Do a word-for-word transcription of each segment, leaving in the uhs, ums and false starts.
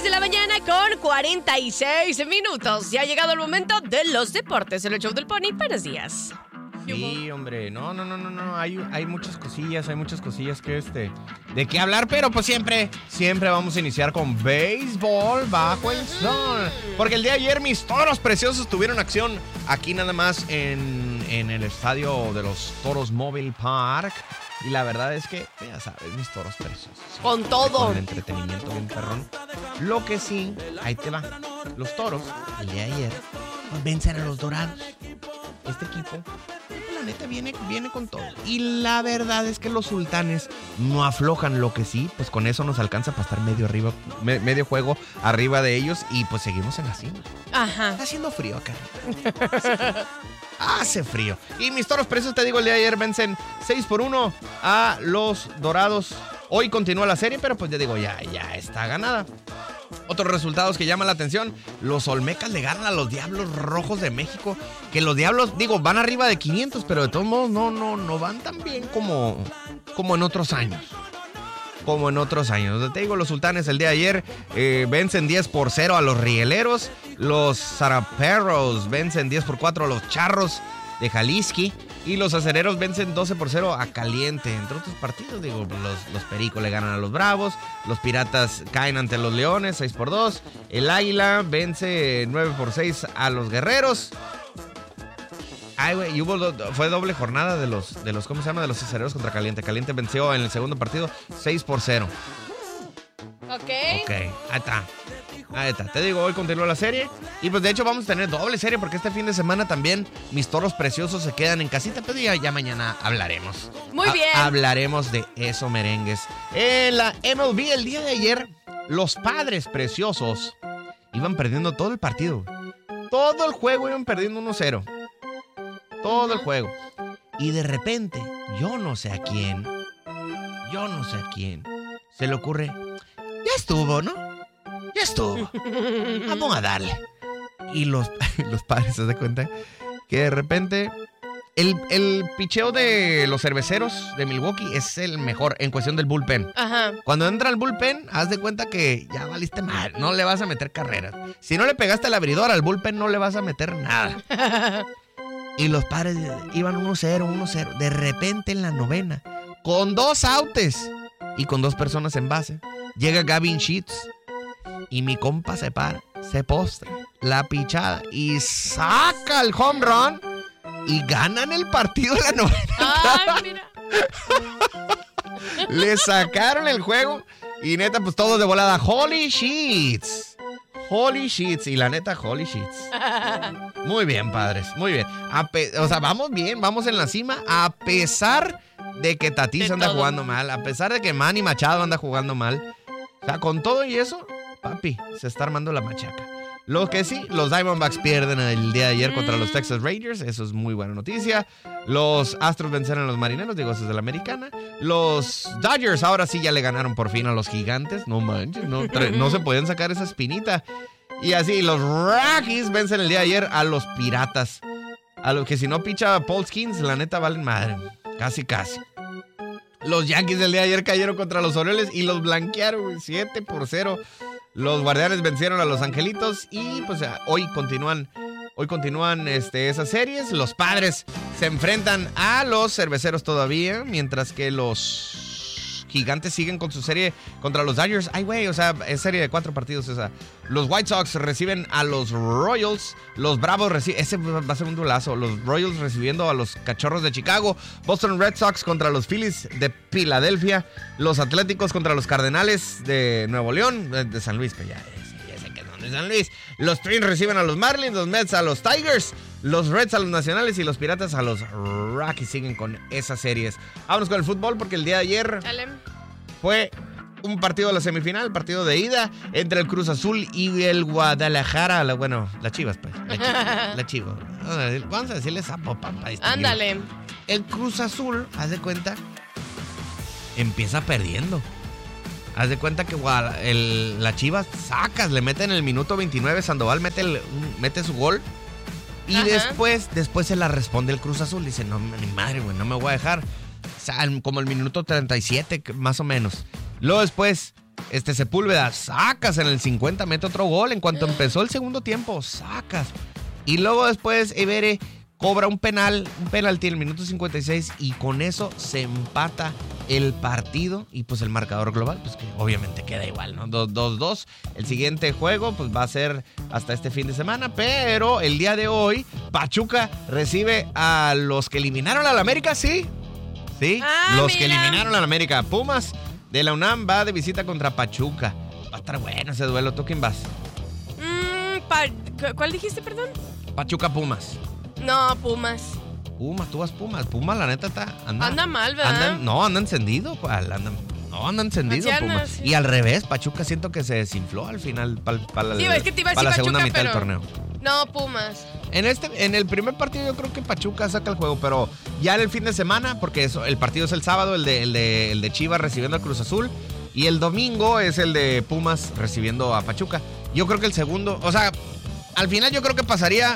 seis de la mañana con cuarenta y seis minutos. Ya ha llegado el momento de los deportes en el show del Pony. Buenos días. Sí, hombre, no, no, no, no, no, hay, hay muchas cosillas, hay muchas cosillas que este, de qué hablar, pero pues siempre, siempre vamos a iniciar con béisbol bajo el sol, porque el día de ayer mis toros preciosos tuvieron acción aquí nada más en, en el estadio de los Toros Mobile Park, y la verdad es que, ya sabes, mis toros preciosos. Con todo. Con el entretenimiento bien perrón. Lo que sí, ahí te va, los toros, el día de ayer, vencen a los dorados. Este equipo, la neta, viene, viene con todo. Y la verdad es que los sultanes no aflojan. Lo que sí, pues con eso nos alcanza para estar medio arriba, me, medio juego arriba de ellos. Y pues seguimos en la cima. Ajá. Está haciendo frío acá. Hace frío. Hace frío. Y mis toros preciosos, te digo, el día de ayer vencen seis por uno a los dorados. Hoy continúa la serie, pero pues ya digo, ya, ya está ganada. Otros resultados que llaman la atención, los Olmecas le ganan a los Diablos Rojos de México, que los Diablos, digo, van arriba de quinientos, pero de todos modos no, no, no van tan bien como, como en otros años. Como en otros años. Te digo, los Sultanes el día de ayer eh, vencen diez por cero a los Rieleros, los Zaraperros vencen diez por cuatro a los Charros de Jalisco, y los Acereros vencen doce por cero a Caliente. Entre otros partidos, digo, los, los Pericos le ganan a los Bravos, los Piratas caen ante los Leones, seis por dos, el Águila vence nueve por seis a los Guerreros. Ay, güey, y hubo do, fue doble jornada de los, de los, ¿cómo se llama? De los Acereros contra Caliente. Caliente venció en el segundo partido seis por cero. Ok. Ok, ahí está. Ahí está, te digo, hoy continúa la serie. Y pues de hecho vamos a tener doble serie, porque este fin de semana también mis toros preciosos se quedan en casita. Pero ya, ya mañana hablaremos. Muy bien. Ha, hablaremos de eso, merengues. En la M L B el día de ayer, los Padres preciosos iban perdiendo todo el partido. Todo el juego iban perdiendo uno cero. Todo el juego. Y de repente, yo no sé a quién, yo no sé a quién, se le ocurre, ya estuvo, ¿no? Ya estuvo. Vamos a darle. Y los, los Padres se dan cuenta que de repente el, el picheo de los Cerveceros de Milwaukee es el mejor en cuestión del bullpen. Ajá. Cuando entra al bullpen, haz de cuenta que ya valiste mal. No le vas a meter carreras. Si no le pegaste al abridor, al bullpen no le vas a meter nada. Y los Padres iban uno cero, uno cero. De repente en la novena, con dos outs y con dos personas en base, llega Gavin Sheets. Y mi compa se para, se postra, la pichada y saca el home run y ganan el partido de la novena. Ay, mira. Le sacaron el juego y neta, pues todos de volada. Holy Sheets. Holy Sheets. Y la neta, Holy Sheets. Muy bien, Padres, muy bien. A pe- o sea, vamos bien, vamos en la cima, a pesar de que Tatis De anda todo. jugando mal, a pesar de que Manny Machado anda jugando mal. O sea, con todo y eso, papi, se está armando la machaca. Lo que sí, los Diamondbacks pierden el día de ayer contra los Texas Rangers. Eso es muy buena noticia. Los Astros vencieron a los Marineros, digo, eso es de la americana. Los Dodgers ahora sí ya le ganaron por fin a los Gigantes. No manches, no, tra- no se podían sacar esa espinita. Y así, los Rockies vencen el día de ayer a los Piratas. A los que si no picha Paul Skeens, la neta valen madre. Casi, casi. Los Yankees del día de ayer cayeron contra los Orioles y los blanquearon siete por cero. Los Guardianes vencieron a los Angelitos y pues hoy continúan hoy continúan este, esas series. Los Padres se enfrentan a los Cerveceros todavía, mientras que los Gigantes siguen con su serie contra los Dodgers. Ay, güey, o sea, es serie de cuatro partidos esa. Los White Sox reciben a los Royals. Los Bravos reciben... Ese va a ser un duelazo. Los Royals recibiendo a los Cachorros de Chicago. Boston Red Sox contra los Phillies de Filadelfia. Los Atléticos contra los Cardenales de Nuevo León. De San Luis, que ya, ya sé que son de San Luis. Los Twins reciben a los Marlins. Los Mets a los Tigers. Los Reds a los Nacionales y los Piratas a los Rockies. Siguen con esas series. Vámonos con el fútbol porque el día de ayer Dale. fue un partido de la semifinal, partido de ida entre el Cruz Azul y el Guadalajara. La, bueno, las Chivas, pues. La Chivas. La Chivas. Vamos a decirle sapo, papá. Ándale. El Cruz Azul, haz de cuenta, empieza perdiendo. Haz de cuenta que Guadalajara, el, la Chivas sacas, le mete en el minuto veintinueve, Sandoval mete, el, mete su gol. Y Ajá. después, después se la responde el Cruz Azul. Dice, no, mi madre, güey, no me voy a dejar. O sea, como el minuto treinta y siete, más o menos. Luego después, Este Sepúlveda, sacas en el cincuenta, mete otro gol. En cuanto empezó el segundo tiempo, sacas. Y luego después Evere cobra un penal, un penalti en el minuto cincuenta y seis y con eso se empata el partido y pues el marcador global, pues que obviamente queda igual, ¿no? dos dos. El siguiente juego pues va a ser hasta este fin de semana, pero el día de hoy Pachuca recibe a los que eliminaron al América, ¿sí? Sí, ah, los mira. que eliminaron al América. Pumas de la UNAM va de visita contra Pachuca. Va a estar bueno ese duelo. ¿Tú quién vas? Mm, pa- ¿Cuál dijiste, perdón? Pachuca Pumas. No, Pumas. Pumas, tú vas Pumas. Pumas, la neta, está. Anda, anda mal, ¿verdad? Anda, no, anda encendido. ¿Cuál? Anda, no, anda encendido, Ancianas, Pumas. sí. Y al revés, Pachuca siento que se desinfló al final para pa Sí, es que te iba a pa decir la segunda Pachuca, mitad pero... del torneo. No, Pumas. En este, en el primer partido yo creo que Pachuca saca el juego, pero ya en el fin de semana, porque eso, el partido es el sábado, el de, el de, el de Chivas recibiendo a Cruz Azul, y el domingo es el de Pumas recibiendo a Pachuca. Yo creo que el segundo, o sea, al final yo creo que pasaría,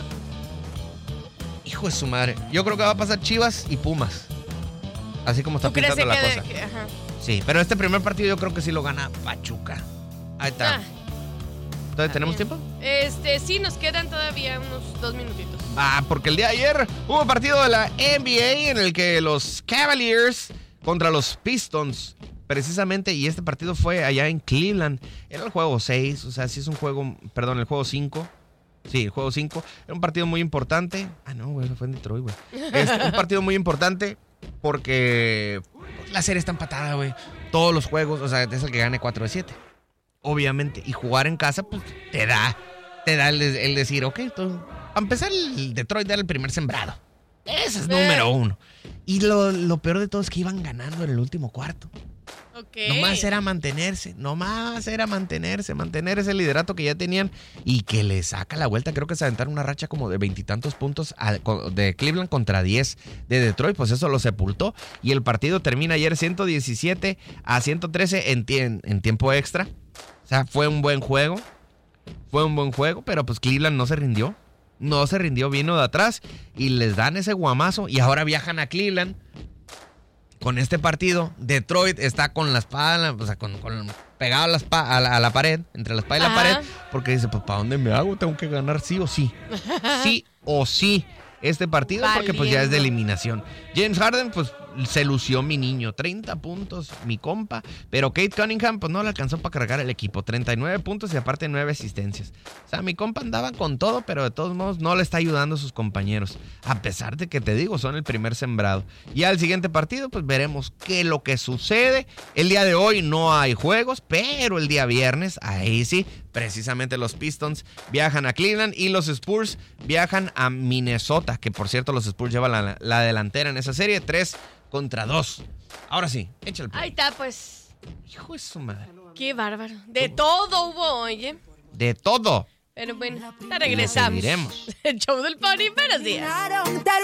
hijo de su madre, yo creo que va a pasar Chivas y Pumas, así como está ¿Tú crees pintando la que cosa. de- que- ajá. Sí, pero este primer partido yo creo que sí lo gana Pachuca. Ahí está. Ah, Entonces, ¿tenemos bien. tiempo? Este, sí, nos quedan todavía unos dos minutitos. Ah, porque el día de ayer hubo partido de la N B A en el que los Cavaliers contra los Pistons, precisamente, y este partido fue allá en Cleveland. Era el juego seis, o sea, sí es un juego, perdón, el juego cinco. Sí, el juego cinco. Era un partido muy importante. Ah, no, güey, fue en Detroit, güey. Es un partido muy importante porque la serie está empatada, güey. Todos los juegos, o sea, es el que gane cuatro de siete. Obviamente. Y jugar en casa, pues, te da, te da el, el decir, ok, todo. Para empezar, el Detroit era el primer sembrado. Ese es número uno. Y lo, lo peor de todo es que iban ganando en el último cuarto. Ok. Nomás era mantenerse, nomás era mantenerse, mantener ese liderato que ya tenían y que le saca la vuelta. Creo que se aventaron una racha como de veintitantos puntos a, de Cleveland contra diez de Detroit, pues eso lo sepultó. Y el partido termina ayer ciento diecisiete a ciento trece en, en, en tiempo extra. O sea, fue un buen juego, fue un buen juego, pero pues Cleveland no se rindió. No se rindió, vino de atrás y les dan ese guamazo y ahora viajan a Cleveland. Con este partido, Detroit está con la espada, o sea, con, con pegado a la, espada, a, la, a la pared, entre la espada y la Ajá. pared, porque dice, pues, ¿para dónde me hago? Tengo que ganar sí o sí. Sí o sí este partido, porque pues ya es de Valiendo. eliminación. James Harden, pues, se lució mi niño, treinta puntos, mi compa, pero Kate Cunningham, pues, no le alcanzó para cargar el equipo, treinta y nueve puntos y aparte nueve asistencias. O sea, mi compa andaba con todo, pero de todos modos no le está ayudando a sus compañeros, a pesar de que, te digo, son el primer sembrado. Y al siguiente partido, pues, veremos qué es lo que sucede. El día de hoy no hay juegos, pero el día viernes, ahí sí, precisamente los Pistons viajan a Cleveland y los Spurs viajan a Minnesota, que por cierto los Spurs llevan la, la delantera en esa serie, tres contra dos. Ahora sí, échale. Ahí está, pues. Hijo de su madre. Qué bárbaro. De todo hubo, oye. De todo. Pero bueno, ya regresamos. seguiremos. El show del Pony, buenos días. I don't- that